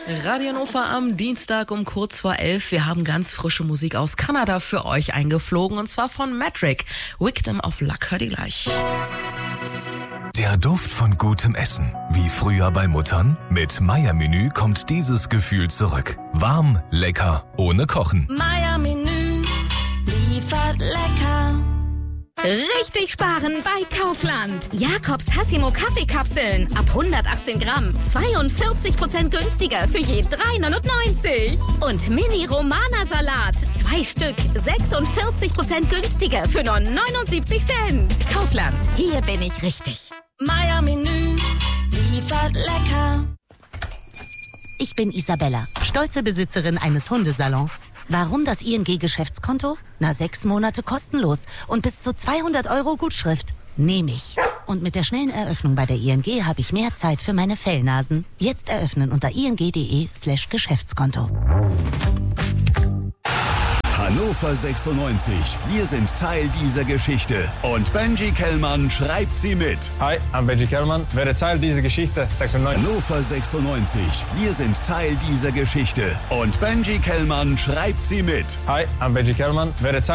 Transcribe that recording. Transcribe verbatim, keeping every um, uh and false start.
Radio Hannover am Dienstag um kurz vor elf. Wir haben ganz frische Musik aus Kanada für euch eingeflogen, und zwar von Metric. Victim of Luck, hört ihr gleich. Der Duft von gutem Essen. Wie früher bei Muttern? Mit Meier-Menü kommt dieses Gefühl zurück. Warm, lecker, ohne Kochen. Meier-Menü liefert lecker. Richtig sparen bei Kaufland. Jakobs Tassimo Kaffeekapseln ab hundertachtzehn Gramm. zweiundvierzig Prozent günstiger für je drei neunundneunzig. Und Mini Romana Salat. Zwei Stück. sechsundvierzig Prozent günstiger für nur neunundsiebzig Cent. Kaufland. Hier bin ich richtig. Meier-Menü liefert lecker. Ich bin Isabella, stolze Besitzerin eines Hundesalons. Warum das I N G-Geschäftskonto? Na, sechs Monate kostenlos und bis zu zweihundert Euro Gutschrift. Nehme ich. Und mit der schnellen Eröffnung bei der I N G habe ich mehr Zeit für meine Fellnasen. Jetzt eröffnen unter ing.de slash Geschäftskonto. Hannover sechsundneunzig. Wir sind Teil dieser Geschichte. Und Benji Kellmann schreibt sie mit. Hi, I'm Benji Kellmann, werde Teil dieser Geschichte. sechsundneunzig. Hannover sechsundneunzig. Wir sind Teil dieser Geschichte. Und Benji Kellmann schreibt sie mit. Hi, I'm Benji Kellmann, werde Teil